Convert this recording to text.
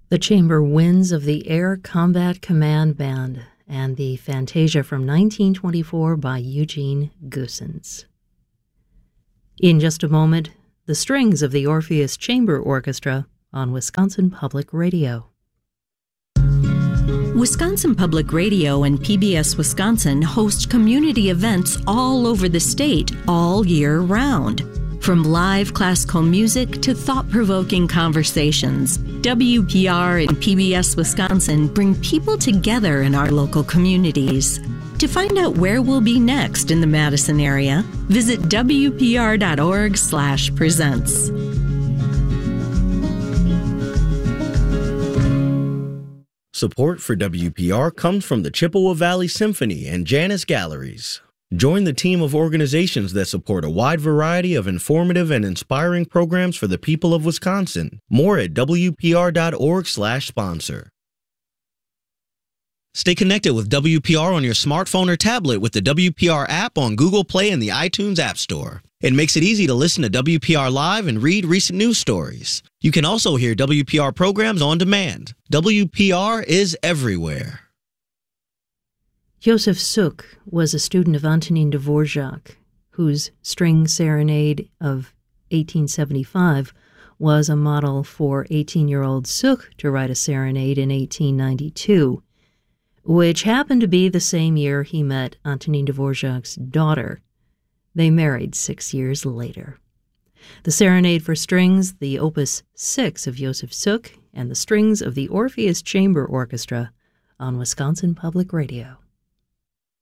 The Chamber Winds of the Air Combat Command Band and the Fantasia from 1924 by Eugene Goossens. In just a moment, the strings of the Orpheus Chamber Orchestra on Wisconsin Public Radio. Wisconsin Public Radio and PBS Wisconsin host community events all over the state all year round. From live classical music to thought-provoking conversations, WPR and PBS Wisconsin bring people together in our local communities. To find out where we'll be next in the Madison area, visit wpr.org/presents. Support for WPR comes from the Chippewa Valley Symphony and Janus Galleries. Join the team of organizations that support a wide variety of informative and inspiring programs for the people of Wisconsin. More at wpr.org/sponsor. Stay connected with WPR on your smartphone or tablet with the WPR app on Google Play and the iTunes App Store. It makes it easy to listen to WPR Live and read recent news stories. You can also hear WPR programs on demand. WPR is everywhere. Josef Suk was a student of Antonin Dvorak, whose String Serenade of 1875 was a model for 18-year-old Suk to write a serenade in 1892, which happened to be the same year he met Antonin Dvorak's daughter. They married 6 years later. The Serenade for Strings, the Opus 6 of Josef Suk, and the strings of the Orpheus Chamber Orchestra on Wisconsin Public Radio.